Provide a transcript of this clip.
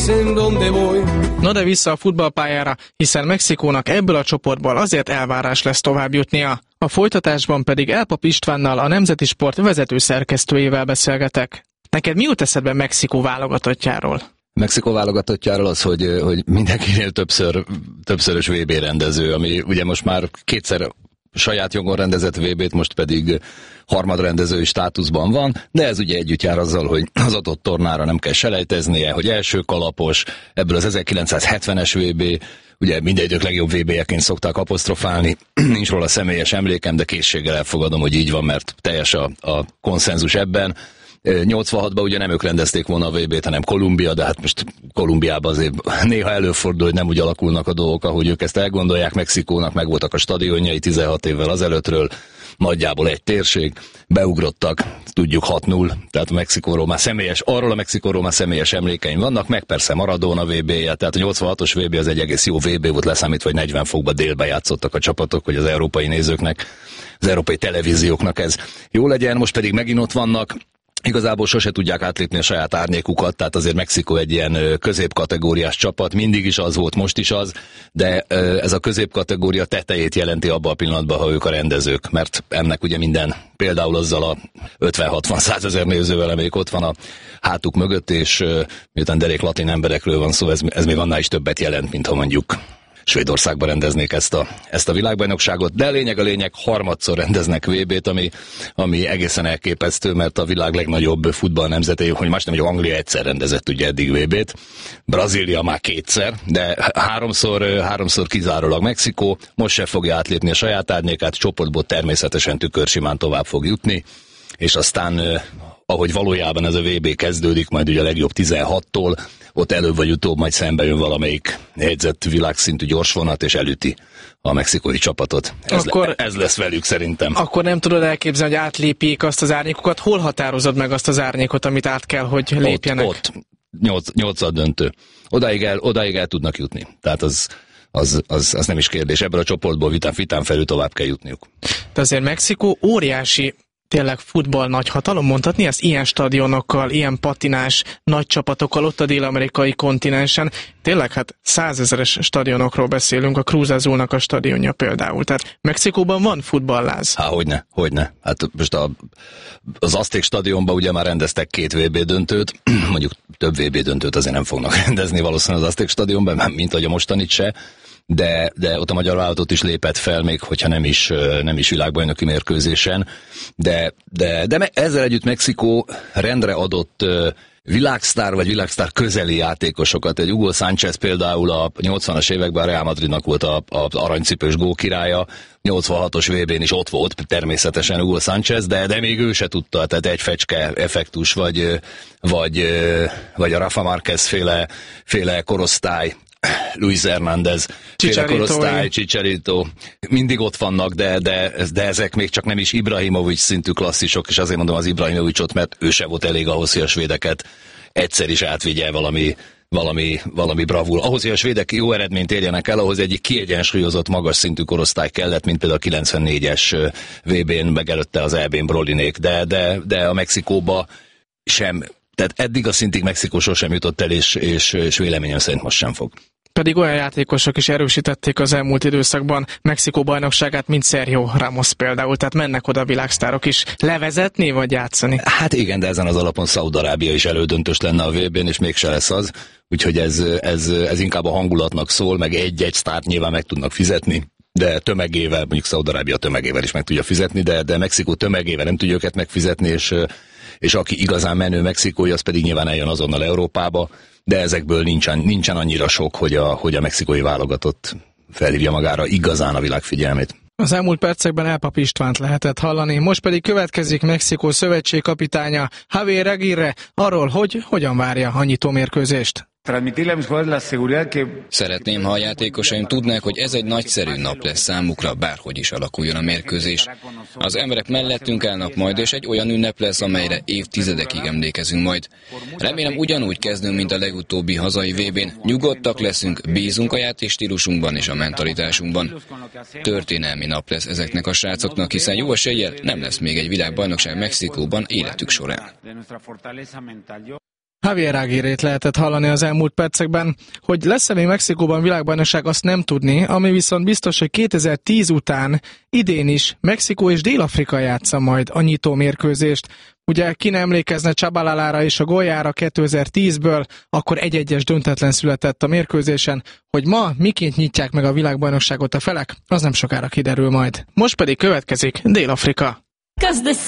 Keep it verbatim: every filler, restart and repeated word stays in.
dicen dónde voy. No de vissza a futballpályára, hiszen Mexikónak ebből a csoportból azért elvárás lesz tovább jutnia. A folytatásban pedig Elpap Istvánnal, a Nemzeti Sport vezető szerkesztőjével beszélgetek. Neked mi jut eszedbe Mexikó válogatottjáról? Mexikó válogatottjáról az, hogy, hogy mindenkinél többször, többszörös vé bé rendező, ami ugye most már kétszer saját jogon rendezett vé bét, most pedig harmadrendezői státuszban van, de ez ugye együtt jár azzal, hogy az adott tornára nem kell selejteznie, hogy első kalapos, ebből az ezerkilencszázhetvenes vé bé, ugye mindegyik legjobb vé béjeként szokták apostrofálni, nincs róla személyes emlékem, de készséggel elfogadom, hogy így van, mert teljes a, a konszenzus ebben. nyolcvanhatban ugye nem ők rendezték volna a vé bét, hanem Kolumbia, de hát most Kolumbiában azért néha előfordul, hogy nem úgy alakulnak a dolgok, ahogy ők ezt elgondolják. Mexikónak megvoltak a stadionjai tizenhat évvel azelőttről, nagyjából egy térség, beugrottak, tudjuk hat null, tehát a Mexikóról már személyes, arról a Mexikóról már személyes emlékeim vannak, meg persze Maradona vé béje, tehát a nyolcvanhatos vé bé az egy egész jó vé bé volt, leszámítva, hogy negyven fokba délbe játszottak a csapatok, hogy az európai nézőknek, az európai televízióknak ez jó legyen, most pedig megint ott vannak. Igazából sose tudják átlépni a saját árnyékukat, tehát azért Mexikó egy ilyen középkategóriás csapat, mindig is az volt, most is az, de ez a középkategória tetejét jelenti abban a pillanatban, ha ők a rendezők, mert ennek ugye minden, például azzal a ötven-hatvan-százezer nézővel, amelyik ott van a hátuk mögött, és miután derék latin emberekről van szó, ez, ez még annál is többet jelent, mint ha mondjuk Svédországban rendeznék ezt a, ezt a világbajnokságot, de lényeg a lényeg, harmadszor rendeznek vé bét, ami, ami egészen elképesztő, mert a világ legnagyobb futball nemzete, hogy más nem, hogy Anglia egyszer rendezett ugye eddig vé bét, Brazília már kétszer, de háromszor, háromszor kizárólag Mexikó, most se fogja átlépni a saját árnyékát, csoportból természetesen tükörsimán tovább fog jutni, és aztán ahogy valójában ez a vé bé kezdődik, majd ugye a legjobb tizenhattól, ott előbb vagy utóbb majd szembe jön valamelyik jegyzett világszintű gyorsvonat, és elüti a mexikói csapatot. Ez, akkor, le, ez lesz velük szerintem. Akkor nem tudod elképzelni, hogy átlépjék azt az árnyékokat. Hol határozod meg azt az árnyékot, amit át kell, hogy lépjenek? Ott, ott nyolc, nyolcad döntő. Odáig el, odáig el tudnak jutni. Tehát az, az, az, az nem is kérdés. Ebből a csoportból vitán, vitán felül tovább kell jutniuk. De azért Mexikó óriási, tényleg futball nagy hatalom, mondhatni ezt, ilyen stadionokkal, ilyen patinás nagy csapatokkal ott a dél-amerikai kontinensen. Tényleg hát százezeres stadionokról beszélünk, a Cruz Azulnak a stadionja például. Tehát Mexikóban van futballláz. Há, hogyne, hogyne. Hát most a, az Azték stadionban ugye már rendeztek két vé bé döntőt, mondjuk több vé bé döntőt azért nem fognak rendezni valószínűleg az Azték stadionban, mint ahogy a mostanit se. De, de ott a magyar vállalatot is lépett fel, még hogyha nem is, nem is világbajnoki mérkőzésen. De, de, de ezzel együtt Mexikó rendre adott világsztár vagy világsztár közeli játékosokat. Egy Hugo Sánchez például a nyolcvanas években a Real Madridnak volt a, a aranycipős gólkirálya, nyolcvanhatos vé bén is ott volt természetesen Hugo Sánchez, de, de még ő se tudta, tehát egy fecske effektus, vagy, vagy, vagy a Rafa Márquez féle, féle korosztály, Luis Hernández, féle korosztály, Chicharito, mindig ott vannak, de, de, de ezek még csak nem is Ibrahimovic szintű klasszisok, és azért mondom az Ibrahimovicot, mert ő se volt elég ahhoz, hogy a svédeket egyszer is átvigye valami, valami, valami bravúr. Ahhoz, hogy a svédek jó eredményt érjenek el, ahhoz egyik kiegyensúlyozott, magas szintű korosztály kellett, mint például a kilencvennégyes vé bén, meg előtte az é bén Brolinék, de, de, de a Mexikóba sem, tehát eddig a szintig Mexikó sosem jutott el, és, és, és véleményem szerint most sem fog. Pedig olyan játékosok is erősítették az elmúlt időszakban Mexikó bajnokságát, mint Sergio Ramos például, tehát mennek oda a világsztárok is. Levezetni vagy játszani? Hát igen, de ezen az alapon Szaúd-Arábia is elődöntős lenne a vé bén, és mégse lesz az, úgyhogy ez, ez, ez inkább a hangulatnak szól, meg egy-egy sztárt nyilván meg tudnak fizetni, de tömegével, mondjuk Szaúd-Arábia tömegével is meg tudja fizetni, de, de Mexikó tömegével nem tudja őket megfizetni, és, és aki igazán menő mexikói, az pedig nyilván eljön azonnal Európába, de ezekből nincsen, nincsen annyira sok, hogy a, hogy a mexikói válogatott felhívja magára igazán a világ figyelmét. Az elmúlt percekben Elpap Istvánt lehetett hallani, most pedig következik Mexikó szövetségkapitánya Javier Aguirre arról, hogy hogyan várja a nyitómérkőzést. Szeretném, ha a játékosaim tudnák, hogy ez egy nagyszerű nap lesz számukra, bárhogy is alakuljon a mérkőzés. Az emberek mellettünk állnak majd, és egy olyan ünnep lesz, amelyre évtizedekig emlékezünk majd. Remélem ugyanúgy kezdünk, mint a legutóbbi hazai vé bén. Nyugodtak leszünk, bízunk a játékstílusunkban és a mentalitásunkban. Történelmi nap lesz ezeknek a srácoknak, hiszen jó eséllyel nem lesz még egy világbajnokság Mexikóban életük során. Javier Aguirrét lehetett hallani az elmúlt percekben. Hogy lesz-e még Mexikóban világbajnokság, azt nem tudni, ami viszont biztos, hogy kétezer-tíz után idén is Mexikó és Dél-Afrika játsza majd a nyitó mérkőzést. Ugye ki ne emlékezne Csabalalára és a Golyára kétezer-tízből, akkor egy-egyes döntetlen született a mérkőzésen. Hogy ma miként nyitják meg a világbajnokságot a felek, az nem sokára kiderül majd. Most pedig következik Dél-Afrika.